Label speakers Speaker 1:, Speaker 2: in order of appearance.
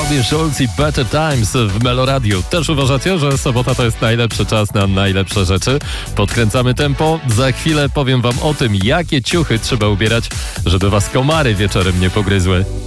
Speaker 1: Robin Schulz i Better Times w Meloradiu. Też uważacie, że sobota to jest najlepszy czas na najlepsze rzeczy? Podkręcamy tempo. Za chwilę powiem wam o tym, jakie ciuchy trzeba ubierać, żeby was komary wieczorem nie pogryzły.